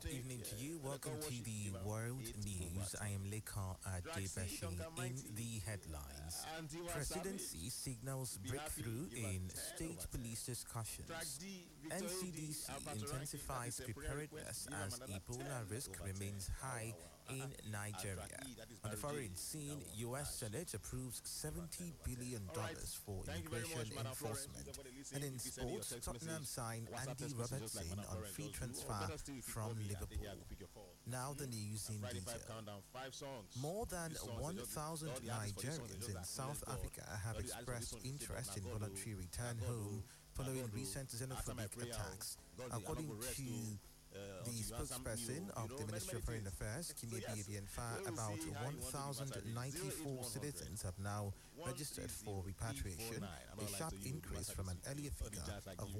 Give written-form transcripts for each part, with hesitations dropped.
evening to you. Welcome to the World News. I am Leka Adebashi. In the headlines, Presidency signals breakthrough in state police discussions. NCDC intensifies preparedness as Ebola risk remains high in Nigeria. On the foreign scene, U.S. Senate approves $70 billion for immigration enforcement. And in sports, Tottenham sign Andy Robertson on free transfer from Liverpool. Now the news in detail. More than 1,000 Nigerians in South Africa have expressed interest in voluntary return home following recent xenophobic attacks. According to the spokesperson of the Ministry of Foreign Affairs, Kimi Ebienfa, about 1,094 citizens have now registered for repatriation, a sharp increase from an earlier figure of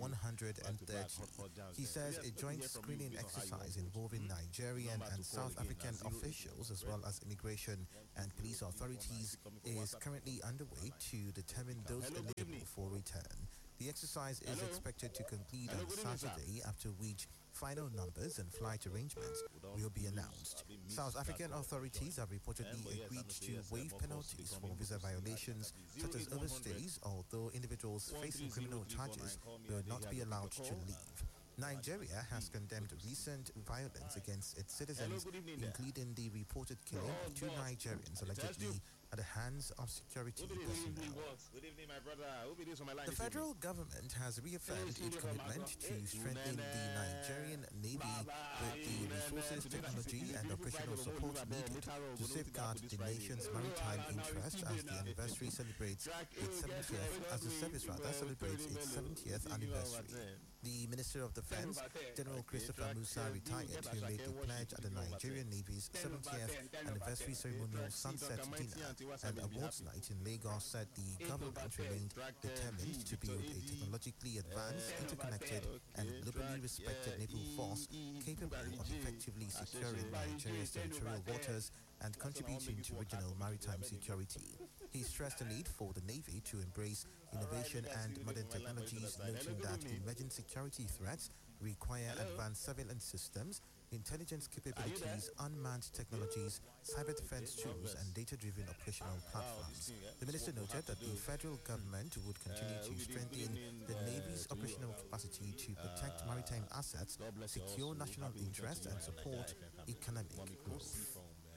130. He says a joint screening exercise involving Nigerian and South African officials as well as immigration and police authorities is currently underway to determine those eligible for return. The exercise is expected to conclude on Saturday, after which final numbers and flight arrangements will be announced. South African authorities have reportedly agreed to waive penalties for visa violations such as overstays, although individuals facing criminal charges will not be allowed to leave. Nigeria has condemned recent violence against its citizens, including the reported killing of 2 Nigerians allegedly at the hands of security personnel. Good evening, my brother. The federal government has reaffirmed its commitment to strengthen the Nigerian Navy with the resources, technology, and operational support needed to safeguard the nation's maritime interests as the anniversary celebrates its 70th, as the service celebrates its 70th anniversary. The Minister of Defense, General Christopher Musa, retired, who made the pledge at the Nigerian Navy's 70th anniversary ceremonial sunset dinner and awards night in Lagos, said the government remained determined to build a technologically advanced, interconnected, and globally respected naval force capable of effectively securing Nigeria's territorial waters and contributing to regional maritime security. He stressed the need for the Navy to embrace innovation and modern technologies, noting that emerging security threats require advanced surveillance systems, intelligence capabilities, unmanned technologies, cyber defense tools, and data-driven operational platforms. The minister noted that the federal government would continue to strengthen the Navy's operational capacity to protect maritime assets, secure national interests, and support economic growth.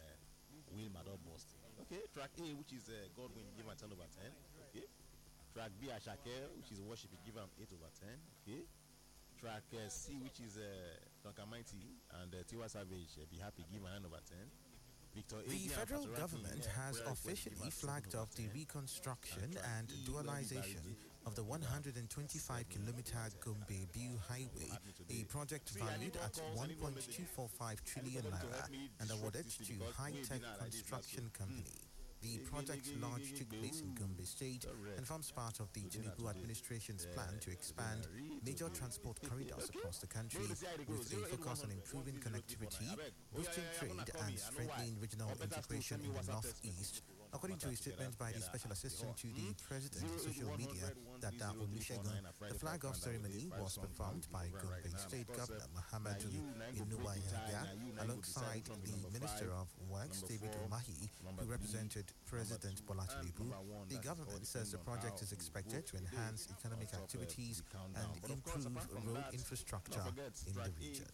Okay, track A, which is Godwin, give him 10 over 10. Okay, track B, Ashake, which is Worship, give him 8 over 10. Okay, track C, which is Tonka Mighty and Tiwa Savage, Be Happy, give him 9 over 10. The federal government has officially flagged off the reconstruction and dualization of the 125-kilometer Gombe-Biu Highway, a project valued at 1.245 trillion naira and awarded to High Tech Construction Company. The project launch took place in Gombe State and forms part of the Tinubu administration's plan to expand major transport corridors across the country with a focus on improving connectivity, boosting trade, and strengthening regional integration in the northeast. According to a statement by the special assistant to the president on social media, Dada Olusegun, the flag-off ceremony was performed by Gombe State Governor Muhammadu Inuwa Yahya alongside the Minister of Works, David Umahi, who represented President Bola Tinubu. The government says the project is expected to enhance economic activities and improve road infrastructure in the region.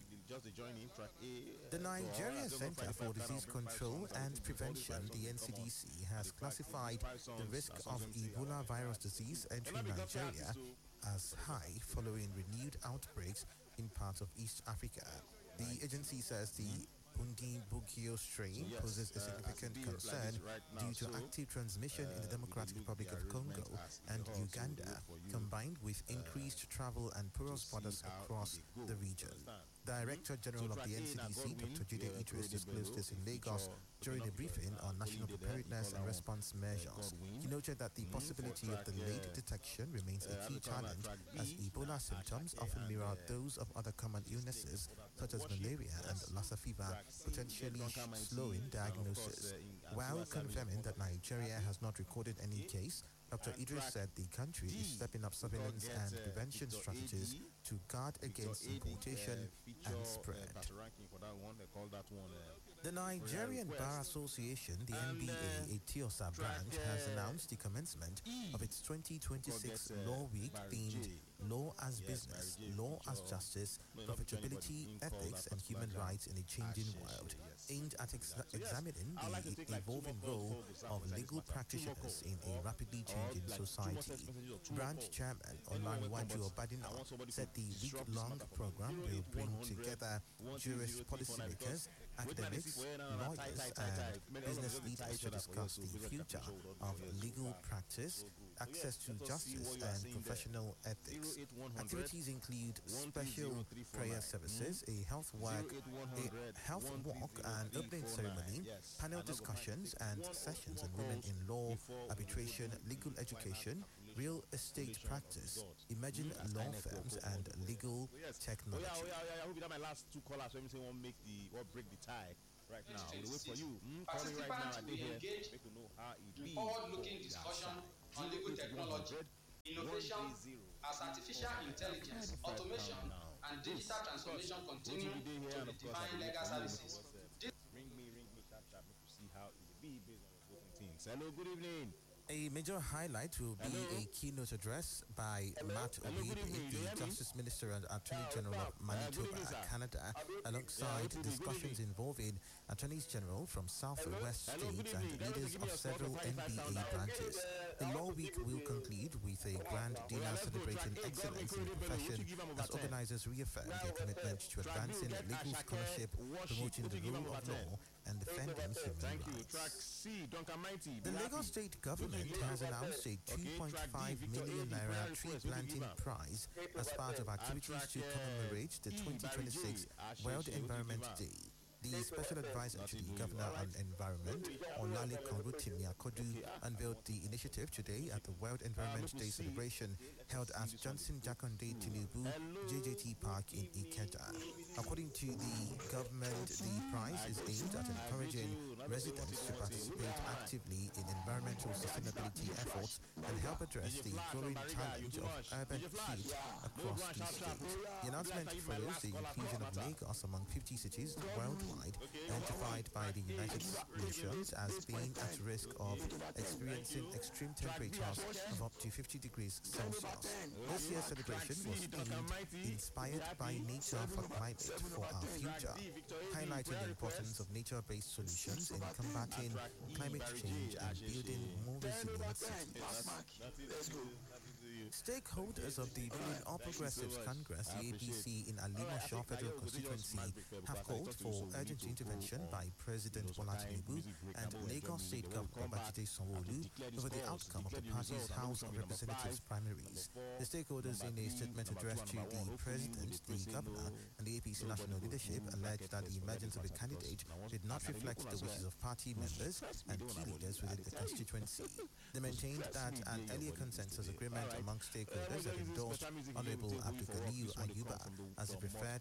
The Nigeria Center for Disease Control and Prevention, the NCDC, has classified the risk of Ebola virus disease entering Nigeria as high following renewed outbreaks in parts of East Africa. The agency says the Bundibugyo strain poses a significant concern due to active transmission in the Democratic Republic of Congo and Uganda, combined with increased travel and porous borders across the region. Director General of the NCDC, Dr. Jide Idris, disclosed this in Lagos during a briefing on national preparedness and response measures. He noted that the possibility of delayed detection remains a key challenge, as Ebola symptoms often mirror those of other common illnesses such as malaria and Lassa fever, potentially slowing diagnosis. While confirming that Nigeria has not recorded any case, Dr. Idris said the country is stepping up surveillance and prevention strategies to guard against importation and spread. call that one? The Nigerian Bar Association, the NBA, a TIOSA branch, has announced the commencement of its 2026 Law Week themed Law as Business, Law as Justice, Profitability, Ethics and Human Rights in a Changing World, aimed at examining the evolving role of legal practitioners in a rapidly changing society. Branch Chairman Olaniwaju Obadina said the week-long program will bring together jurist policymakers, academics, lawyers, and business leaders to discuss the future of legal practice, access to justice, and professional ethics. Activities include special prayer services, a health walk, and opening ceremony, panel discussions, and sessions on women in law, arbitration, legal education, real estate practice, emerging law firms, and legal technology. I hope you got my last two callers. Let me say one break the tie right now. We'll wait for you. Call me right now. I did hear. Make you know how it be. Forward-looking discussion on legal technology, innovation as artificial intelligence, automation, and digital transformation continue to redefine legal services. Ring me, tap, make you see how it be based on your voting things. Hello, good evening. A major highlight will be a keynote address by Matt Obibi, the Justice Minister and Attorney General of Manitoba, Canada, alongside discussions involving Attorneys General from Southwest states and leaders of several NBA branches. The Law Week will conclude with a grand dinner celebrating excellence in the profession as organizers reaffirm their commitment to advancing legal scholarship, promoting the rule of law, and defending human rights. The Lagos State government has announced a 2.5 million naira tree planting prize as part of activities to commemorate the 2026 World Environment Day. The Special Advisor to the Governor on Environment, Olalekan Rotimi Akodu, unveiled the initiative today at the World Environment Day celebration held at Johnson Jakonde Tinubu JJT Park in Ikeja. According to the government, the prize is aimed at encouraging residents to participate actively in environmental sustainability efforts and help address the growing challenge of urban heat across the state. The announcement follows the inclusion of Lagos among 50 cities worldwide identified by the United Nations as being at risk of experiencing extreme temperatures of up to 50 degrees Celsius. This year's celebration was inspired by nature for climate for our future, highlighting the importance of nature-based solutions in combating climate change and building more resilient cities. Stakeholders of the ruling All Progressives Congress, the APC in Alimosho Federal Constituency, have called for urgent intervention by President Bola Tinubu and Lagos State Governor Babajide Sanwo-Olu over the outcome of the party's House of Representatives primaries. The stakeholders, in a statement addressed to the President, the Governor, and the APC national leadership, alleged that the emergence of a candidate did not reflect the wishes of party members and key leaders within the constituency. They maintained that an earlier consensus agreement among stakeholders had endorsed Honorable Abdulganiyu Ayuba as the preferred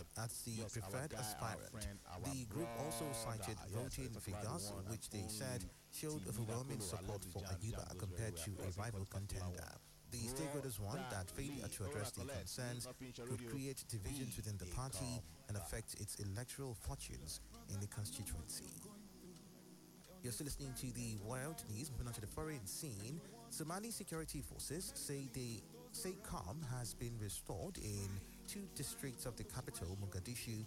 aspirant. The group also cited voting figures which they said showed overwhelming support for Ayuba compared to a rival contender. The stakeholders warned that failure to address the concerns could create divisions within the party and affect its electoral fortunes in the constituency. You're still listening to the World News. Moving on to the foreign scene, Somali security forces say calm has been restored in two districts of the capital, Mogadishu,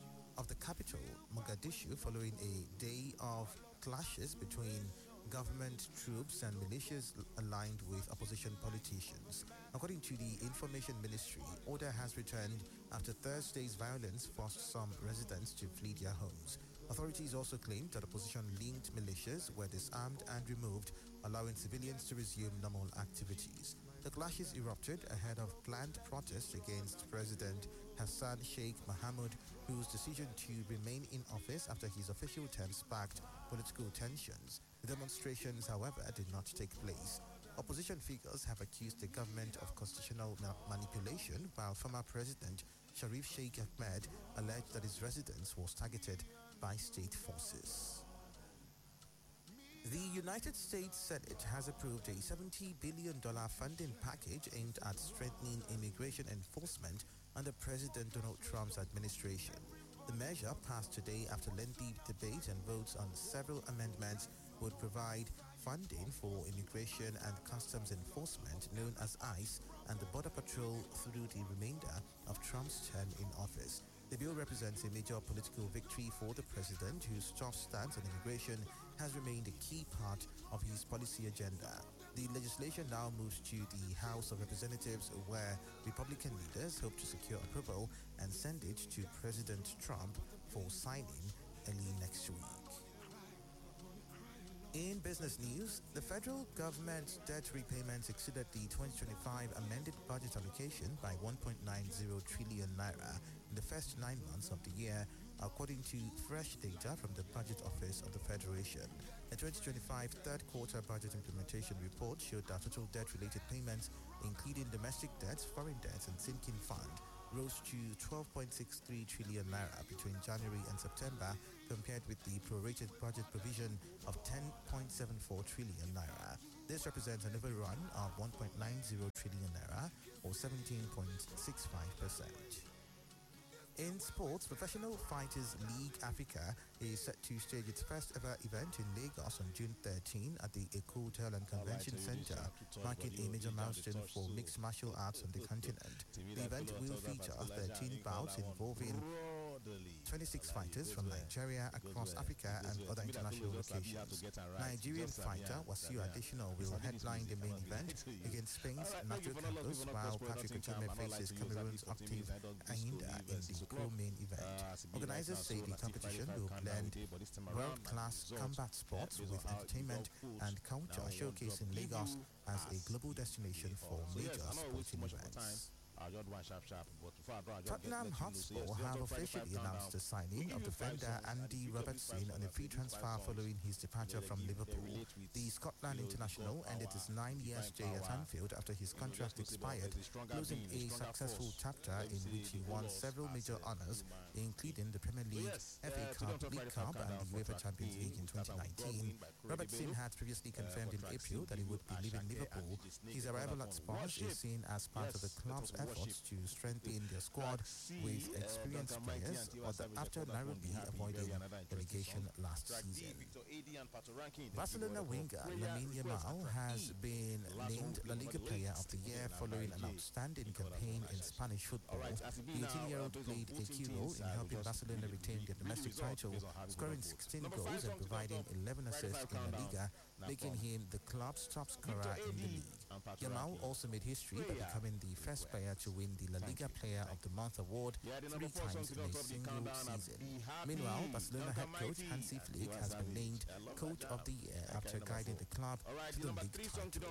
following a day of clashes between government troops and militias aligned with opposition politicians. According to the Information Ministry, order has returned after Thursday's violence forced some residents to flee their homes. Authorities also claimed that opposition-linked militias were disarmed and removed, allowing civilians to resume normal activities. The clashes erupted ahead of planned protests against President Hassan Sheikh Mohamud, whose decision to remain in office after his official term sparked political tensions. The demonstrations, however, did not take place. Opposition figures have accused the government of constitutional manipulation, while former President Sharif Sheikh Ahmed alleged that his residence was targeted by state forces. The United States Senate has approved a $70 billion funding package aimed at strengthening immigration enforcement under President Donald Trump's administration. The measure, passed today after lengthy debate and votes on several amendments, would provide funding for Immigration and Customs Enforcement, known as ICE, and the Border Patrol through the remainder of Trump's term in office. The bill represents a major political victory for the president, whose tough stance on immigration has remained a key part of his policy agenda. The legislation now moves to the House of Representatives, where Republican leaders hope to secure approval and send it to President Trump for signing early next week. In business news, the federal government's debt repayments exceeded the 2025 amended budget allocation by 1.90 trillion naira in the first 9 months of the year, according to fresh data from the Budget Office of the Federation. The 2025 third quarter budget implementation report showed that total debt-related payments, including domestic debts, foreign debts, and sinking fund, rose to 12.63 trillion naira between January and September, compared with the prorated budget provision of 10.74 trillion naira. This represents an overrun of 1.90 trillion naira, or 17.65%. In sports, Professional Fighters League Africa is set to stage its first ever event in Lagos on June 13 at the Eko Hotel and Convention Center, marking a major milestone for mixed martial arts on the continent. The event will feature 13 bouts involving 26 fighters from Nigeria across Africa and other international locations. Nigerian fighter Wasiu Adesina will headline the main event against Spain's Nacho Campos, while Patrick Otome faces Cameroon's Octave Ainda in the co-main event. Organizers say the competition will blend world-class combat sports with entertainment and culture, showcasing Lagos as a global destination for major sporting events. Tottenham Hotspur have officially announced the signing of defender Andy Robertson on a free transfer following his departure from Liverpool. The Scotland international ended his 9-year stay at Anfield after his contract expired, closing a successful chapter in which he won several major honours, including the Premier League, FA Cup, League Cup, and the UEFA Champions League in 2019. Robertson had previously confirmed in April that he would be leaving Liverpool. His arrival at Spurs is seen as part of the club's efforts to strengthen their squad with experienced players after Nairobi avoiding relegation last season. Barcelona winger Lamine Yamal has been named La Liga Player of the Year following an outstanding campaign in Spanish football. The 18-year-old played a key role in helping Barcelona retain their domestic title, scoring 16 goals and providing 11 assists in La Liga, making him the club's top scorer in the league. Yamal also made history by becoming the first player to win the La Liga Player of the Month award 3 times in a single season. Meanwhile, Barcelona head coach Hansi Flick has been named Coach of the Year after guiding the club to the league title.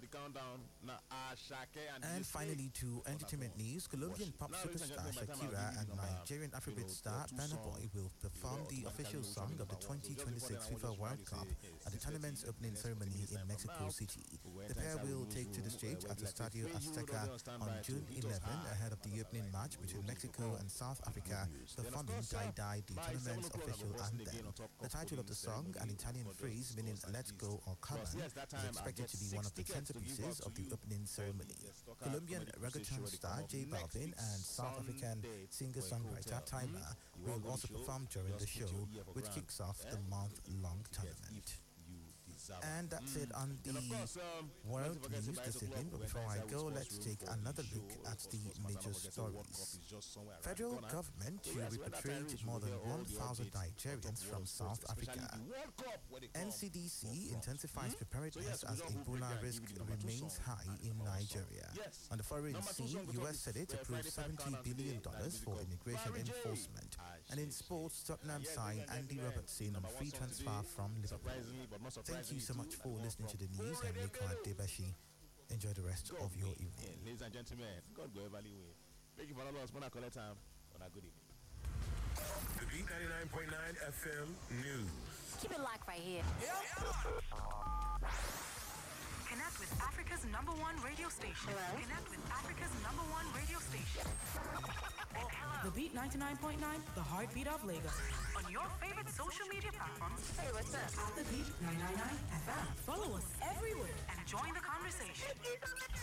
And finally, to entertainment news, Colombian pop superstar Shakira and Nigerian Afrobeat star Burna Boy will perform the official song of the 2026 FIFA World Cup at the tournament's opening ceremony in Mexico City. The pair will take to the stage at the Estadio Azteca on June 11 ahead of the opening match between Mexico and South Africa, performing Die Die, the tournament's official anthem. The title of the song, an Italian phrase meaning "let's go" or "come on," is expected to be one of the centerpieces of the opening ceremony. Colombian reggaeton star J Balvin and South African singer-songwriter Tyla will also perform during the show, which kicks off the month-long tournament. And that's it on the world news this evening. But before I go, let's take another look at the major stories. Federal government to repatriate more than 1,000 Nigerians from South Africa. NCDC intensifies preparedness as Ebola risk remains high in Nigeria. On the foreign scene, US Senate approved $70 billion for immigration enforcement. And in sports, Tottenham signed Andy Robertson on free transfer from Liverpool. Thank you so much for listening to the news. I'm Rika Debashi. Enjoy the rest of your evening. Ladies and gentlemen, God go everly way. Thank you for all of us. When I call it time, on a good evening. The Beat 99.9 FM News. Keep it locked right here. Connect with Africa's #1 radio station. Hello? Connect with Africa's #1 radio station. The Beat 99.9, the heartbeat of Lagos. On your favorite social media platforms. Hey, what's up? At the Beat 999 FM. Follow us everywhere. And join the conversation.